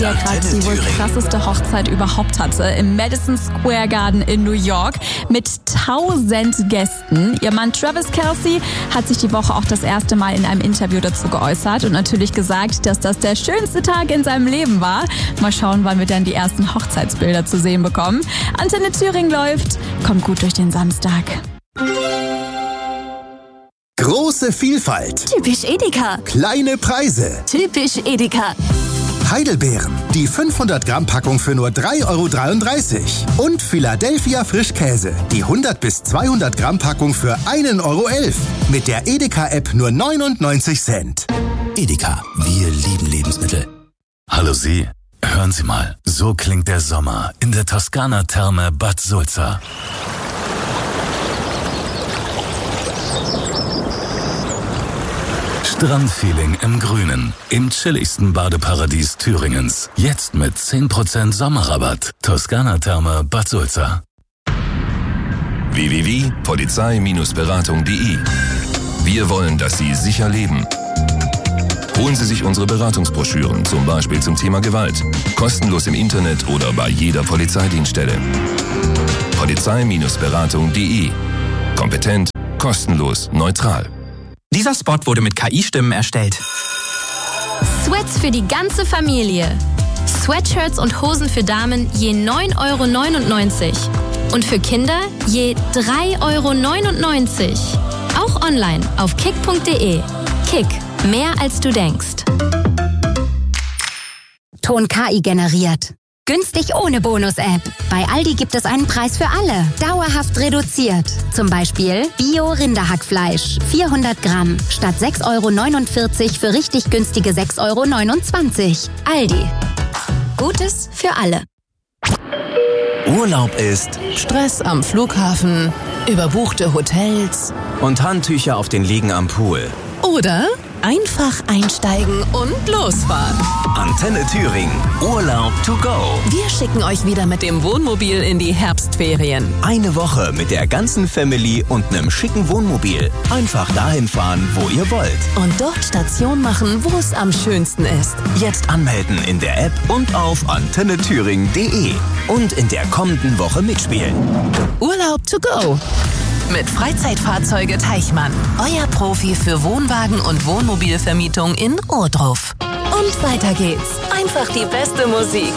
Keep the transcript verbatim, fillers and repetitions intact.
der gerade die wohl krasseste Hochzeit überhaupt hatte. Im Madison Square Garden in New York mit tausend Gästen. Ihr Mann Travis Kelce hat sich die Woche auch das erste Mal in einem Interview dazu geäußert und natürlich gesagt, dass das der schönste Tag in seinem Leben war. Mal schauen, wann wir dann die ersten Hochzeitsbilder zu sehen bekommen. Antenne Thüringen läuft. Kommt gut durch den Samstag. Große Vielfalt. Typisch Edeka. Kleine Preise. Typisch Edeka. Heidelbeeren. Die fünfhundert Gramm Packung für nur drei Euro dreiunddreißig. Und Philadelphia Frischkäse. Die hundert bis zweihundert Gramm Packung für ein Euro elf. Mit der Edeka-App nur neunundneunzig Cent. Edeka. Wir lieben Lebensmittel. Hallo Sie. Hören Sie mal. So klingt der Sommer in der Toskana-Therme Bad Sulza. Strandfeeling im Grünen, im chilligsten Badeparadies Thüringens. Jetzt mit zehn Prozent Sommerrabatt. Toskana-Therme Bad Sulza. w w w punkt polizei Beratung punkt de. Wir wollen, dass Sie sicher leben. Holen Sie sich unsere Beratungsbroschüren, zum Beispiel zum Thema Gewalt. Kostenlos im Internet oder bei jeder Polizeidienststelle. Polizei Beratung punkt de. Kompetent, kostenlos, neutral. Dieser Spot wurde mit K I-Stimmen erstellt. Sweats für die ganze Familie. Sweatshirts und Hosen für Damen je neun Euro neunundneunzig. Und für Kinder je drei Euro neunundneunzig. Auch online auf kick punkt de. Kick. Mehr als du denkst. Ton K I generiert. Günstig ohne Bonus-App. Bei Aldi gibt es einen Preis für alle. Dauerhaft reduziert. Zum Beispiel Bio-Rinderhackfleisch. vierhundert Gramm. Statt sechs Euro neunundvierzig für richtig günstige sechs Euro neunundzwanzig. Aldi. Gutes für alle. Urlaub ist Stress am Flughafen, überbuchte Hotels und Handtücher auf den Liegen am Pool. Oder einfach einsteigen und losfahren. Antenne Thüringen. Urlaub to go. Wir schicken euch wieder mit dem Wohnmobil in die Herbstferien. Eine Woche mit der ganzen Family und einem schicken Wohnmobil. Einfach dahin fahren, wo ihr wollt. Und dort Station machen, wo es am schönsten ist. Jetzt anmelden in der App und auf antenne thüringen punkt de. Und in der kommenden Woche mitspielen. Urlaub to go. Mit Freizeitfahrzeuge Teichmann. Euer Profi für Wohnwagen und Wohnmobilvermietung in Ohrdruf. Und weiter geht's. Einfach die beste Musik.